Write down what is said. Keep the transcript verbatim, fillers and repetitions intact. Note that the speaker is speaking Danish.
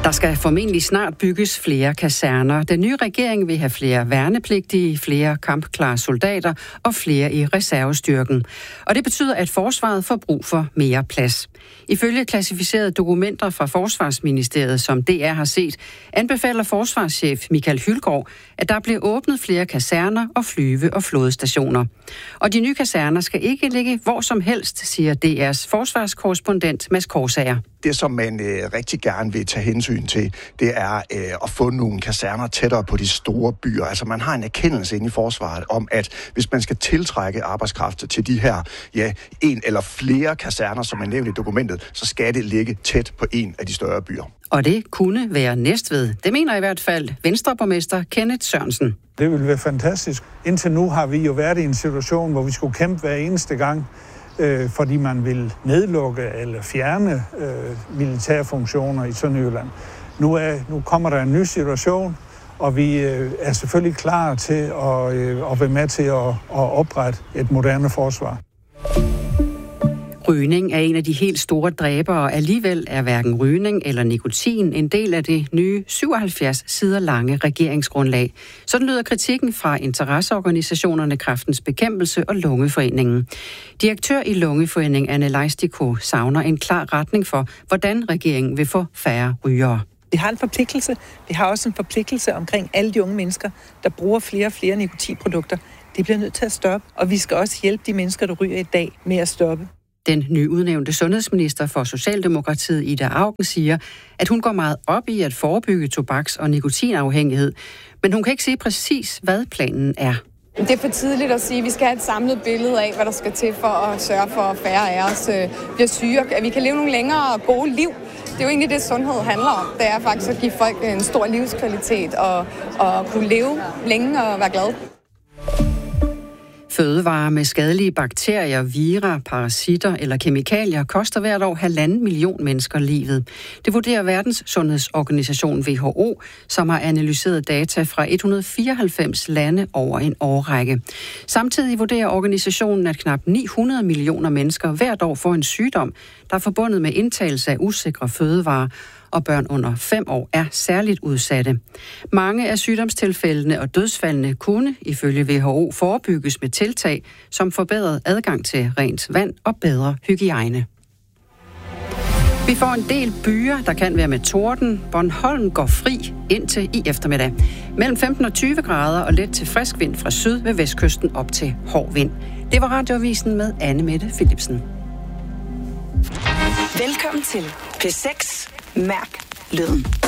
Der skal formentlig snart bygges flere kaserner. Den nye regering vil have flere værnepligtige, flere kampklare soldater og flere i reservestyrken. Og det betyder, at forsvaret får brug for mere plads. Ifølge klassificerede dokumenter fra Forsvarsministeriet, som D R har set, anbefaler forsvarschef Michael Hylgaard, at der bliver åbnet flere kaserner og flyve- og flådestationer. Og de nye kaserner skal ikke ligge hvor som helst, siger D R's forsvarskorrespondent Mads Korsager. Det, som man øh, rigtig gerne vil tage hensyn til, det er øh, at få nogle kaserner tættere på de store byer. Altså man har en erkendelse inde i forsvaret om, at hvis man skal tiltrække arbejdskraft til de her, ja, en eller flere kaserner, som er nævnt i dokumentet, så skal det ligge tæt på en af de større byer. Og det kunne være Næstved. Det mener i hvert fald Venstreborgmester Kenneth Sørensen. Det ville være fantastisk. Indtil nu har vi jo været i en situation, hvor vi skulle kæmpe hver eneste gang, øh, fordi man vil nedlukke eller fjerne øh, militære funktioner i Sønderjylland. Nu, er, nu kommer der en ny situation, og vi øh, er selvfølgelig klar til at, øh, at være med til at, at oprette et moderne forsvar. Rygning er en af de helt store dræbere. Alligevel er hverken rygning eller nikotin en del af det nye syvoghalvfjerds sider lange regeringsgrundlag. Sådan lyder kritikken fra interesseorganisationerne Kræftens Bekæmpelse og Lungeforeningen. Direktør i Lungeforeningen Anne Leistiko savner en klar retning for, hvordan regeringen vil få færre rygere. Vi har en forpligtelse. Vi har også en forpligtelse omkring alle de unge mennesker, der bruger flere og flere nikotinprodukter. Det bliver nødt til at stoppe, og vi skal også hjælpe de mennesker, der ryger i dag, med at stoppe. Den nyudnævnte sundhedsminister for Socialdemokratiet, Ida Auken, siger, at hun går meget op i at forebygge tobaks- og nikotinafhængighed, men hun kan ikke sige præcis, hvad planen er. Det er for tidligt at sige, at vi skal have et samlet billede af, hvad der skal til for at sørge for, at færre af os bliver syge, at vi kan leve nogle længere og gode liv. Det er jo egentlig det, sundhed handler om. Det er faktisk at give folk en stor livskvalitet og, og kunne leve længe og være glade. Fødevarer med skadelige bakterier, vira, parasitter eller kemikalier koster hvert år halvanden million mennesker livet. Det vurderer Verdens Sundhedsorganisation W H O, som har analyseret data fra et hundrede og fireoghalvfems lande over en årrække. Samtidig vurderer organisationen, at knap ni hundrede millioner mennesker hvert år får en sygdom, der er forbundet med indtagelse af usikre fødevarer, og børn under fem år er særligt udsatte. Mange af sygdomstilfældene og dødsfaldene kunne, ifølge W H O, forebygges med tiltag, som forbedret adgang til rent vand og bedre hygiejne. Vi får en del byer, der kan være med torden. Bornholm går fri indtil i eftermiddag. Mellem femten og tyve grader og let til frisk vind fra syd ved vestkysten op til hård vind. Det var Radioavisen med Anne Mette Philipsen. Velkommen til P seks. Mærk lyden.